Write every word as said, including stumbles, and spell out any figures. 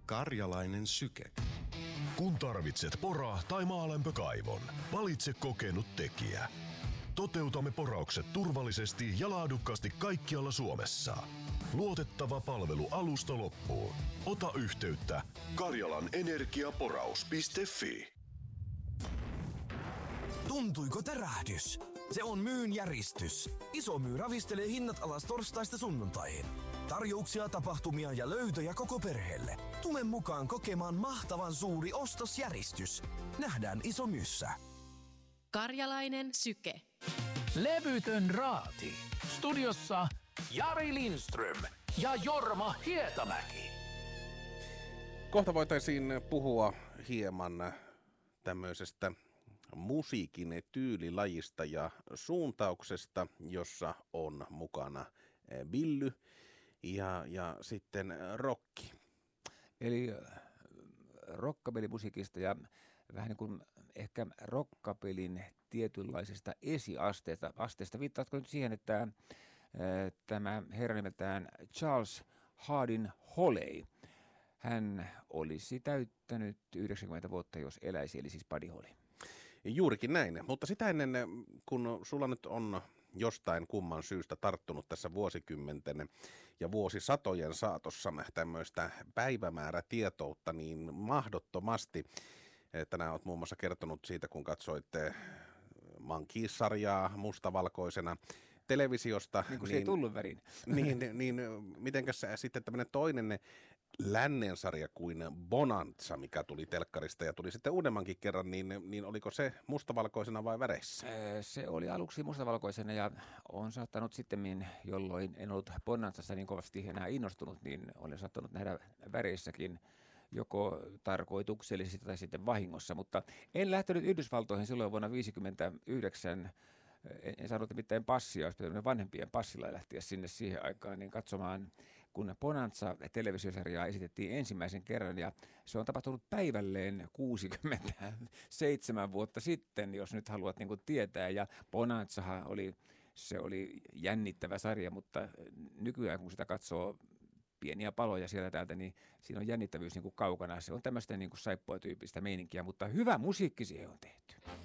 Karjalainen syke. Kun tarvitset pora- tai maalämpökaivon, valitse kokenut tekijä. Toteutamme poraukset turvallisesti ja laadukkaasti kaikkialla Suomessa. Luotettava palvelu alusta loppuun. Ota yhteyttä karjalanenergiaporaus piste fi. Tuntuiko tärähdys? Se on myyn järistys. Iso myy ravistelee hinnat alas torstaista sunnuntaihin. Tarjouksia, tapahtumia ja löytöjä koko perheelle. Tule mukaan kokemaan mahtavan suuri ostosjäristys. Nähdään Iso Myyssä. Karjalainen syke. Levytön raati. Studiossa Jari Lindström ja Jorma Hietamäki. Kohta voitaisiin puhua hieman tämmöisestä musiikin tyylilajista ja suuntauksesta, jossa on mukana billy ja, ja sitten rocki. Eli rockabelimusiikista ja vähän niin kuin ehkä rockabelin tietynlaisesta esiasteesta. Asteesta. Viittaatko nyt siihen, että ää, tämä herra nimeltään Charles Hardin Holey, hän olisi täyttänyt yhdeksänkymmentä vuotta, jos eläisi, eli siis Buddy Holly. Juurikin näin, mutta sitä ennen, kun sulla nyt on jostain kumman syystä tarttunut tässä vuosikymmenten ja vuosisatojen saatossa tämmöistä päivämäärätietoutta, niin mahdottomasti. Tänään olet muun muassa kertonut siitä, kun katsoitte Monkeys-sarjaa mustavalkoisena televisiosta. Niin kuin se niin, ei tullut värin. Niin, niin mitenkäs sitten tämmöinen toinen lännen sarja kuin Bonanza, mikä tuli telkkarista ja tuli sitten uudemmankin kerran, niin, niin oliko se mustavalkoisena vai väreissä? Se oli aluksi mustavalkoisena ja on saattanut sitten, jolloin en ollut Bonanzassa niin kovasti enää innostunut, niin olen saattanut nähdä väreissäkin joko tarkoituksellisesti tai sitten vahingossa, mutta en lähtenyt Yhdysvaltoihin silloin vuonna tuhatyhdeksänsataaviisikymmentäyhdeksän. En saanut mitään passia, olisi pitänyt vanhempien passilla lähteä sinne siihen aikaan niin katsomaan, kun Bonanza-televisiosarjaa esitettiin ensimmäisen kerran, ja se on tapahtunut päivälleen kuusikymmentäseitsemän vuotta sitten, jos nyt haluat niin kuin tietää, ja Bonanzahan oli, se oli jännittävä sarja, mutta nykyään kun sitä katsoo pieniä paloja sieltä täältä, niin siinä on jännittävyys niin kuin kaukana. Se on tämmöistä niin kuin saippua-tyyppistä meininkiä, mutta hyvä musiikki siihen on tehty.